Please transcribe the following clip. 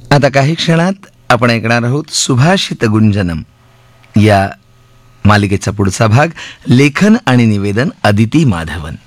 आता काही क्षणात आपण ऐकणार आहोत सुभाषित गुंजनम या मालिकेचा पुढचा भाग. लेखन आणि निवेदन अदिती माधवन.